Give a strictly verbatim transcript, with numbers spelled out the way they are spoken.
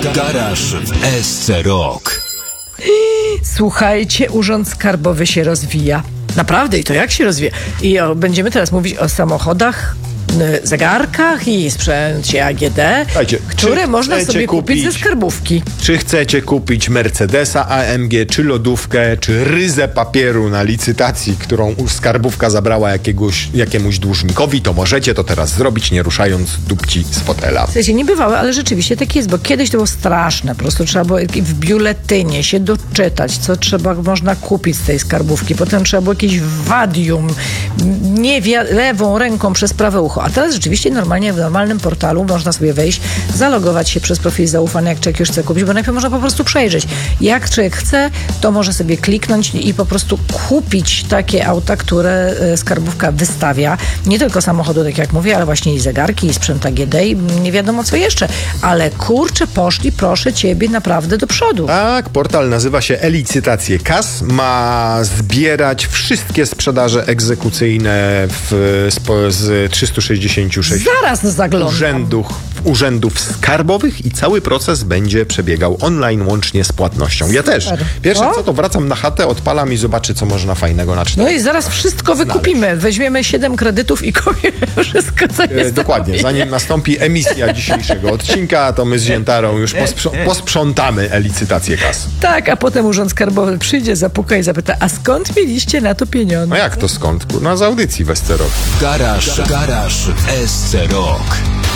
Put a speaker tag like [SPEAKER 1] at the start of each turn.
[SPEAKER 1] Garaż w S C Rock.
[SPEAKER 2] Słuchajcie, Urząd Skarbowy się rozwija. Naprawdę, i to jak się rozwija? I o, będziemy teraz mówić o samochodach, y, zegarkach i sprzęcie A G D,
[SPEAKER 3] Słuchajcie,
[SPEAKER 2] które
[SPEAKER 3] czy
[SPEAKER 2] można
[SPEAKER 3] chcecie
[SPEAKER 2] sobie kupić ze
[SPEAKER 3] kupić-
[SPEAKER 2] skarbówki.
[SPEAKER 3] Czy chcecie kupić Mercedesa A M G, czy lodówkę, czy ryzę papieru na licytacji, którą skarbówka zabrała jakiegoś, jakiemuś dłużnikowi, to możecie to teraz zrobić, nie ruszając dupci z fotela.
[SPEAKER 2] W sensie niebywałe, ale rzeczywiście tak jest, bo kiedyś to było straszne. Po prostu trzeba było w biuletynie się doczytać, co trzeba, można kupić z tej skarbówki. Potem trzeba było jakieś wadium, nie wi- lewą ręką przez prawe ucho. A teraz rzeczywiście normalnie w normalnym portalu można sobie wejść, zalogować się przez profil zaufany, jak człowiek już chce kupić, bo najpierw można po prostu przejrzeć. Jak człowiek chce, to może sobie kliknąć i po prostu kupić takie auta, które e, skarbówka wystawia. Nie tylko samochodu, tak jak mówię, ale właśnie i zegarki, i sprzęt A G D, i nie wiadomo co jeszcze. Ale kurczę, poszli, proszę ciebie, naprawdę do przodu.
[SPEAKER 3] Tak, portal nazywa się e-licytacje Kas. Ma zbierać wszystkie sprzedaże egzekucyjne w, spo, z trzystu sześćdziesięciu sześciu
[SPEAKER 2] Zaraz zaglądam.
[SPEAKER 3] urzędów, urzędów skarbowych i cały proces będzie przebiegał online łącznie z płatnością. Ja też. Pierwsze
[SPEAKER 2] O.
[SPEAKER 3] co, to wracam na chatę, odpalam i zobaczę, co można fajnego na cztery.
[SPEAKER 2] No i zaraz wszystko wykupimy. Weźmiemy siedem kredytów i kupimy wszystko, co
[SPEAKER 3] E,
[SPEAKER 2] jest.
[SPEAKER 3] Dokładnie. Zanim nastąpi emisja dzisiejszego odcinka, to my z Ziętarą już posprząt- posprzątamy e-licytację Kas.
[SPEAKER 2] Tak, a potem Urząd Skarbowy przyjdzie, zapuka i zapyta, a skąd mieliście na to pieniądze?
[SPEAKER 3] No jak to skąd? Kurna, z audycji w S C Rock.
[SPEAKER 1] Garaż, garaż w S C Rock.